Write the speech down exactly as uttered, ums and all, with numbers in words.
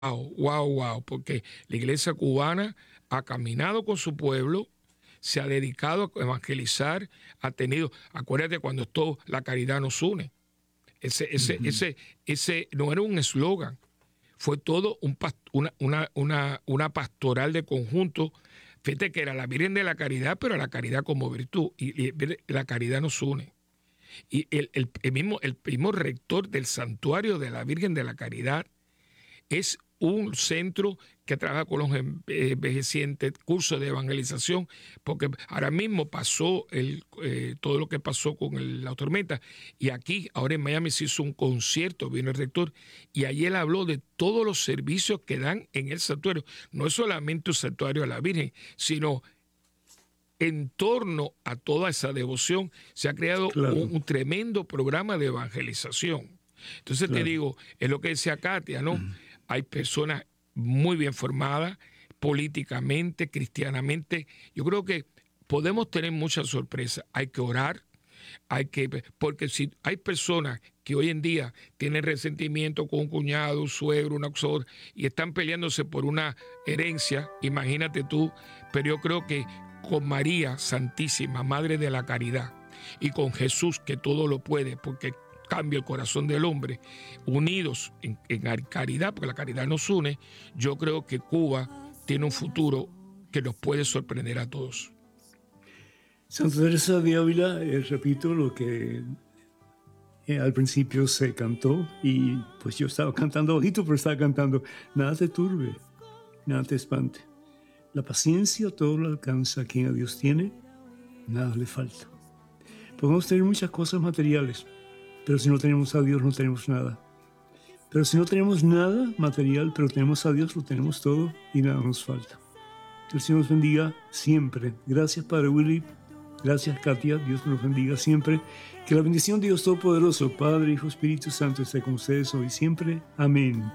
Wow, wow, wow, porque la iglesia cubana ha caminado con su pueblo, se ha dedicado a evangelizar, ha tenido, acuérdate cuando esto, la caridad nos une. Ese, ese, Ujú. ese, ese no era un eslogan, fue todo un, pas- una, una, una, una pastoral de conjunto. Fíjate que era la Virgen de la Caridad, pero la caridad como virtud, y, y la caridad nos une. Y el, el, el mismo, el mismo rector del santuario de la Virgen de la Caridad es un centro que trabaja con los envejecientes, cursos de evangelización, porque ahora mismo pasó el, eh, todo lo que pasó con el, la tormenta, y aquí, ahora en Miami, se hizo un concierto, vino el rector, y allí él habló de todos los servicios que dan en el santuario. No es solamente un santuario a la Virgen, sino en torno a toda esa devoción se ha creado un, Claro, un tremendo programa de evangelización. Entonces te claro. digo, es lo que decía Katia, ¿no? Hay personas muy bien formadas, políticamente, cristianamente. Yo creo que podemos tener muchas sorpresas. Hay que orar, hay que, porque si hay personas que hoy en día tienen resentimiento con un cuñado, un suegro, una suegra, y están peleándose por una herencia, imagínate tú, pero yo creo que con María Santísima, Madre de la Caridad, y con Jesús, que todo lo puede, porque cambia el corazón del hombre, unidos en, en caridad, porque la caridad nos une, yo creo que Cuba tiene un futuro que nos puede sorprender a todos. Santa Teresa de Ávila, eh, repito lo que eh, al principio se cantó y pues yo estaba cantando bajito, pero estaba cantando, nada te turbe, nada te espante. La paciencia todo lo alcanza, quien a Dios tiene, nada le falta. Podemos tener muchas cosas materiales, pero si no tenemos a Dios no tenemos nada. Pero si no tenemos nada material, pero tenemos a Dios, lo tenemos todo y nada nos falta. Que el Señor nos bendiga siempre. Gracias, Padre Willy. Gracias, Katia. Dios nos bendiga siempre. Que la bendición de Dios Todopoderoso, Padre, Hijo, Espíritu Santo, esté con ustedes hoy y siempre. Amén.